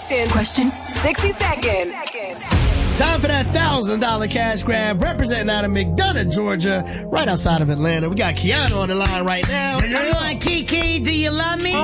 Question. 60 seconds. Time for that $1,000 cash grab, representing out of McDonough, Georgia, right outside of Atlanta. We got Kiana on the line right now. Come on, Kiki, do you love me?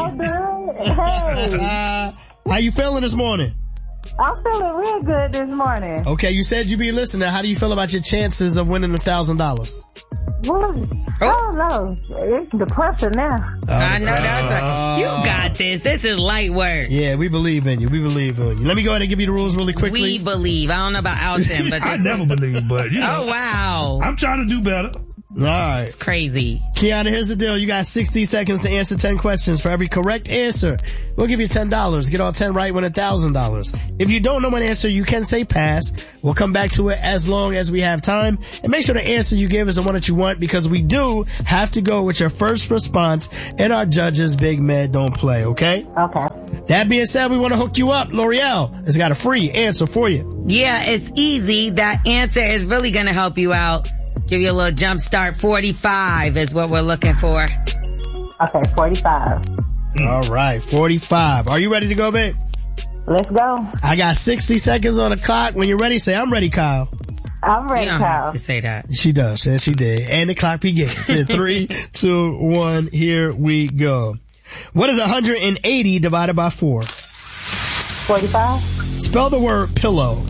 How you feeling this morning? I'm feeling real good this morning. Okay, you said you be listening. How do you feel about your chances of winning $1,000? Well, I don't know. It's the pressure now. I know you got this. This is light work. Yeah, we believe in you. We believe in you. Let me go ahead and give you the rules really quickly. We believe. I don't know about Alton, but I never believe, but you know. Oh, wow. I'm trying to do better. All right. It's crazy. Kiana, here's the deal. You got 60 seconds to answer 10 questions. For every correct answer, we'll give you $10. Get all 10 right, win $1,000. If you don't know an answer, you can say pass. We'll come back to it as long as we have time. And make sure the answer you give is the one that you want, because we do have to go with your first response in our judges' Big Med Don't Play, okay? Okay. That being said, we want to hook you up. L'Oreal has got a free answer for you. Yeah, it's easy. That answer is really going to help you out. Give you a little jump start. 45 is what we're looking for. Okay, 45. All right, 45. Are you ready to go, babe? Let's go. I got 60 seconds on the clock. When you're ready, say, I'm ready, Kyle. I'm ready, You don't Kyle. have to say that. She does. Yes, she did. And the clock begins. In 3, 2, 1, here we go. What is 180 divided by 4? 45. Spell the word pillow.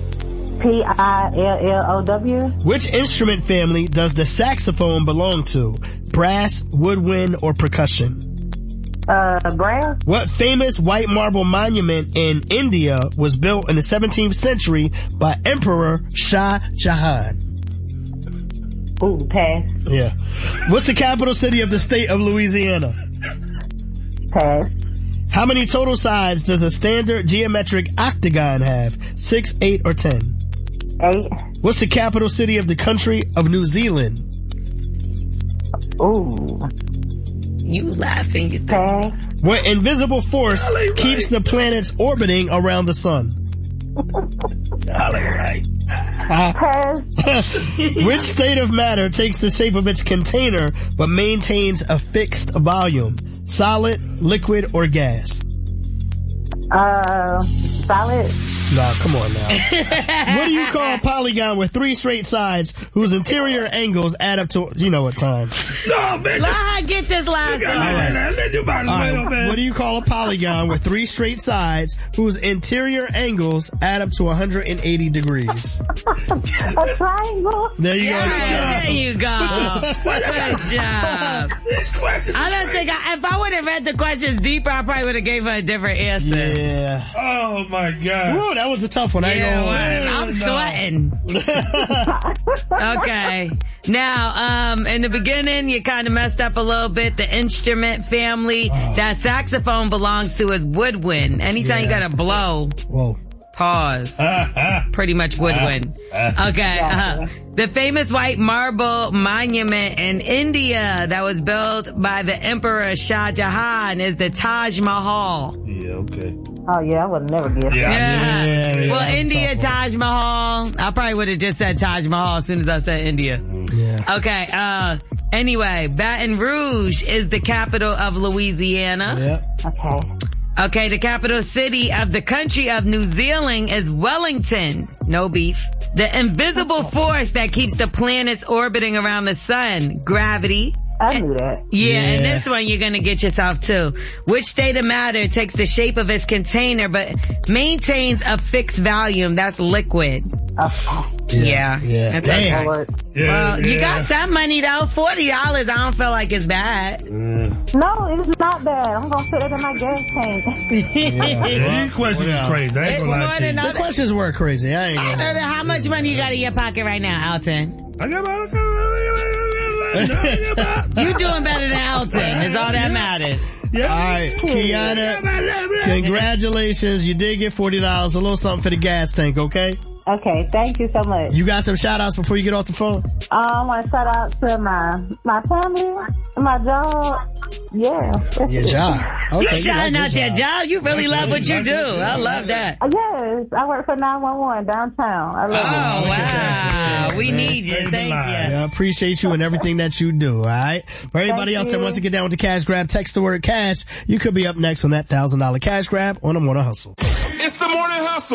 Pillow. Which instrument family does the saxophone belong to? Brass, woodwind, or percussion? Brass. What famous white marble monument in India was built in the 17th century by Emperor Shah Jahan? Ooh, pass. Yeah. What's the capital city of the state of Louisiana? Pass. How many total sides does a standard geometric octagon have? 6, 8, or 10? 8. What's the capital city of the country of New Zealand? Ooh. You laughing. You Pass. What invisible force keeps the planets orbiting around the sun? Pass. Which state of matter takes the shape of its container but maintains a fixed volume? Solid, liquid, or gas? Solid. Nah, come on now. What do you call a polygon with 3 straight sides whose interior angles add up to, you know what time? No, man. Let her get this last one. What do you call a polygon with 3 straight sides whose interior angles add up to 180 degrees? A triangle. There you go. There you go. Good job. These questions. I don't think if I would have read the questions deeper, I probably would have gave her a different answer. Yeah. Oh my God. Woo, that was a tough one. I ain't gonna lie. I'm sweating. Okay. Now, in the beginning, you kind of messed up a little bit. The instrument family that saxophone belongs to is woodwind. Anytime you gotta blow. Whoa. Pause. Pretty much woodwind. Okay. The famous white marble monument in India that was built by the Emperor Shah Jahan is the Taj Mahal. Yeah, okay. Oh yeah, I would never guess. Yeah. Well, India, Taj Mahal. I probably would have just said Taj Mahal as soon as I said India. Yeah. Okay. Anyway, Baton Rouge is the capital of Louisiana. Yeah. Okay. Okay, the capital city of the country of New Zealand is Wellington. No beef. The invisible force that keeps the planets orbiting around the sun. Gravity. I knew that. Yeah, and this one you're gonna get yourself too. Which state of matter takes the shape of its container but maintains a fixed volume? That's liquid. Yeah. That's okay. Well, you got some money though. $40. I don't feel like it's bad. No, it's not bad. I'm gonna put it in my gas tank. These questions is crazy. I ain't gonna lie to you. The questions were crazy. I ain't gonna. How much money you got in your pocket right now, Alton? I got my You doing better than Alton. Is all that matters. All right, Kiana, congratulations. You did get $40. A little something for the gas tank, okay? Okay, thank you so much. You got some shout outs before you get off the phone? I want to shout out to my family, my job. Yeah. Your job. Okay, you shouting out your job. You really love what you do. I love that. Yes, I work for 911 downtown. I love it. Oh, wow. We need you. Thank you. I appreciate you and everything that you do, all right? For everybody else that wants to get down with the cash grab, text the word cash. You could be up next on that $1,000 cash grab on the Morning Hustle. It's the Morning Hustle.